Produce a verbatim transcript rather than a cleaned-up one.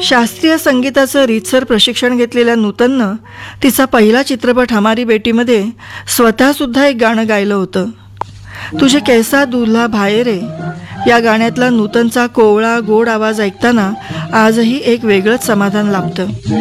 शास्त्रीय संगीताचं रीतसर प्रशिक्षण घेतलेल्या नूतननं तिचा पहिला चित्रपट हमारी बेटीमध्ये स्वतःसुद्धा एक गाणं गायलं होतं. तुझे कैसा दूल्हा भाये रे या गाण्यातला नूतनचा कोवळा गोड आवाज ऐकताना आजही एक वेगळंच समाधान लाभतं.